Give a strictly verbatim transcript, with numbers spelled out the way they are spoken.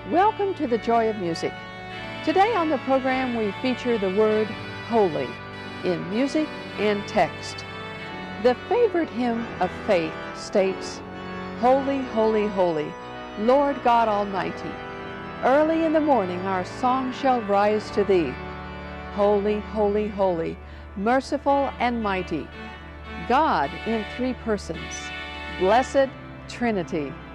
Welcome to the Joy of Music. Today on the program we feature the word holy in music and text. The favorite hymn of faith states, "Holy, holy, holy, Lord God Almighty. Early in the morning our song shall rise to Thee. Holy, holy, holy, merciful and mighty, God in three persons, blessed Trinity."